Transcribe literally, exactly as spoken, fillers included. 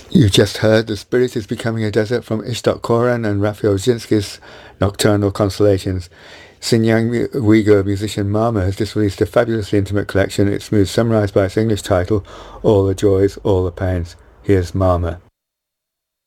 You just heard The Spirit is Becoming a Desert from Ishtok Koran and Raphael Zinsky's Nocturnal Constellations. Xinjiang Uyghur musician Mama has just released a fabulously intimate collection. It's smooth summarised by its English title, All the Joys, All the Pains. Here's Mama.